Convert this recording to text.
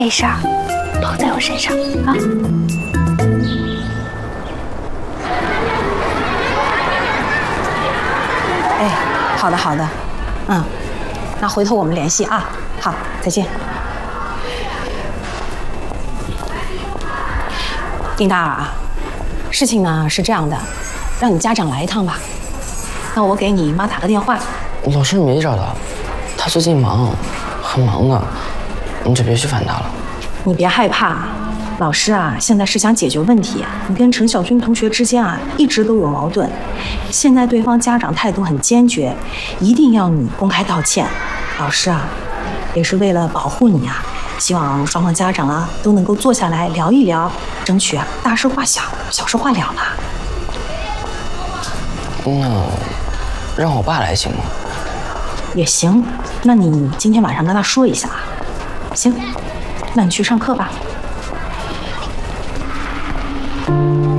没事儿，包在我身上啊。 哎，好的好的，那回头我们联系啊。好，再见。丁大耳啊，事情呢是这样的，让你家长来一趟吧。那我给你妈打个电话。 老师没找他，他最近忙，很忙呢，你就别去烦他了。 你别害怕，老师啊，现在是想解决问题。你跟陈小军同学之间啊，一直都有矛盾，现在对方家长态度很坚决，一定要你公开道歉。老师啊，也是为了保护你啊，希望双方家长啊都能够坐下来聊一聊，争取啊大事化小，小事化了了。 那让我爸来行吗？ 也行，那你今天晚上跟他说一下。行，那你去上课吧。